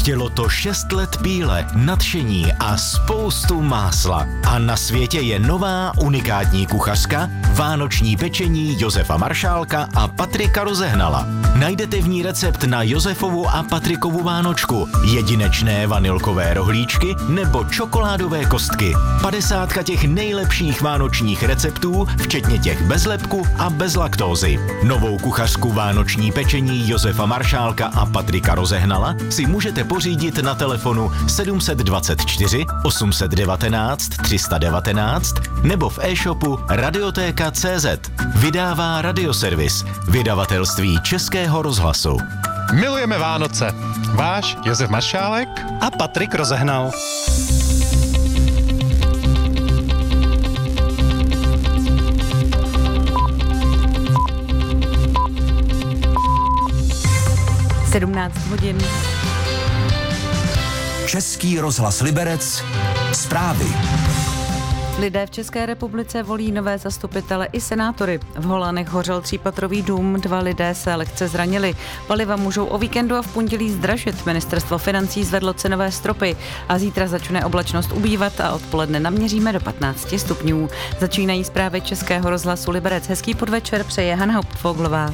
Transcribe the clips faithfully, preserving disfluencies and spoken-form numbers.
Chtělo to šest let píle, nadšení a spoustu másla. A na světě je nová unikátní kuchařka, vánoční pečení Josefa Maršálka a Patrika Rozehnala. Najdete v ní recept na Josefovu a Patrikovu vánočku, jedinečné vanilkové rohlíčky nebo čokoládové kostky. padesátka těch nejlepších vánočních receptů, včetně těch bez lepku a bez laktózy. Novou kuchařku vánoční pečení Josefa Maršálka a Patrika Rozehnala si můžete pořídit na telefonu sedm dvacet čtyři osm devatenáct tři sta devatenáct nebo v e-shopu radiotéka tečka cé zet. Vydává Radioservis, vydavatelství Českého rozhlasu. Milujeme Vánoce. Váš Josef Maršálek a Patrik Rozehnal. sedmnáct hodin. Český rozhlas Liberec. Zprávy. Lidé v České republice volí nové zastupitele i senátory. V Holanech hořel třípatrový dům, dva lidé se lehce zranili. Paliva můžou o víkendu a v pondělí zdražit. Ministerstvo financí zvedlo cenové stropy a zítra začne oblačnost ubývat a odpoledne naměříme do patnáct stupňů. Začínají zprávy Českého rozhlasu Liberec. Hezký podvečer přeje Hana Hauptfoglová.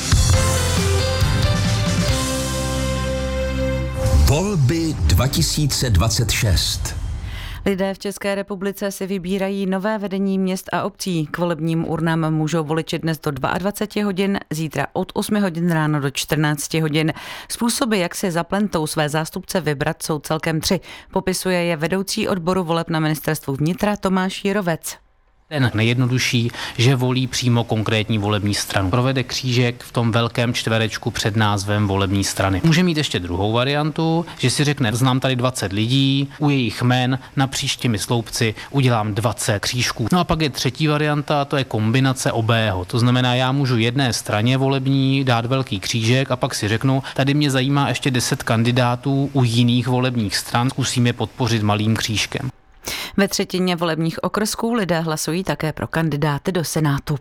Volby dva tisíce dvacet šest. Lidé v České republice si vybírají nové vedení měst a obcí. K volebním urnám můžou voliči dnes do dvacet dva hodin, zítra od osm hodin ráno do čtrnáct hodin. Způsoby, jak si za plentou své zástupce vybrat, jsou celkem tři. Popisuje je vedoucí odboru voleb na ministerstvu vnitra Tomáš Jirovec. Ten nejjednodušší, že volí přímo konkrétní volební stranu. Provede křížek v tom velkém čtverečku před názvem volební strany. Může mít ještě druhou variantu, že si řekne, znám tady dvacet lidí, u jejich jmen na příštími sloupci udělám dvacet křížků. No a pak je třetí varianta, to je kombinace obého. To znamená, já můžu jedné straně volební dát velký křížek a pak si řeknu, tady mě zajímá ještě deset kandidátů u jiných volebních stran, zkusím je podpořit malým křížkem. Ve třetině volebních okrsků lidé hlasují také pro kandidáty do Senátu.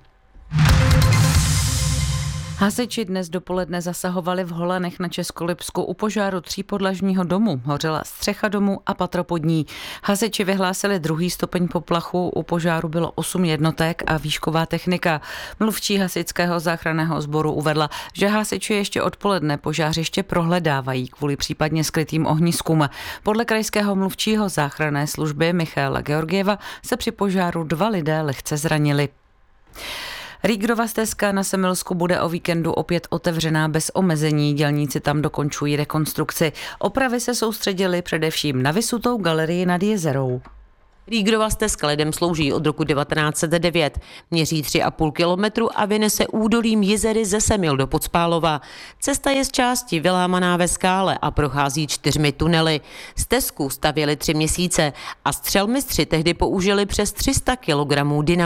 Hasiči dnes dopoledne zasahovali v Holanech na Českolipsku u požáru třípodlažního domu. Hořela střecha domu a patro pod ní. Hasiči vyhlásili druhý stupeň poplachu, u požáru bylo osm jednotek a výšková technika. Mluvčí hasičského záchranného sboru uvedla, že hasiči ještě odpoledne požářiště prohledávají kvůli případně skrytým ohniskům. Podle krajského mluvčího záchranné služby Michaela Georgieva se při požáru dva lidé lehce zranili. Rýgrova stezka na Semilsku bude o víkendu opět otevřená bez omezení. Dělníci tam dokončují rekonstrukci. Opravy se soustředily především na vysutou galerii nad jezerou. Rýgrova stezka lidem slouží od roku devatenáct set devět. Měří tři a půl kilometru a vyne se údolím jezery ze Semil do Podspálova. Cesta je z části vylámaná ve skále a prochází čtyřmi tunely. Stezku stavěli tři měsíce a střelmistři tehdy použili přes tři sta kilogramů dynamitu.